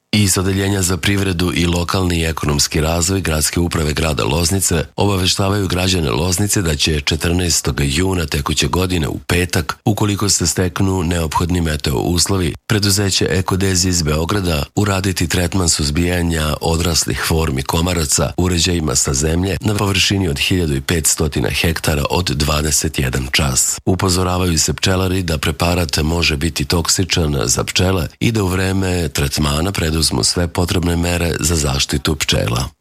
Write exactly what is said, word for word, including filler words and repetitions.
Iz Odeljenja za privredu i lokalni i ekonomski razvoj Gradske uprave grada Loznice obaveštavaju građane Loznice da će četrnaestog juna tekuće godine u petak, ukoliko se steknu neophodni meteo uslovi, preduzeće Ekodezi iz Beograda uraditi tretman suzbijanja odraslih formi komaraca uređajima sa zemlje na površini od hiljadu petsto hektara od dvadeset jedan čas. Upozoravaju se pčelari da preparat može biti toksičan za pčele i da u vreme tretmana preduzmu sve potrebne mere za zaštitu pčela.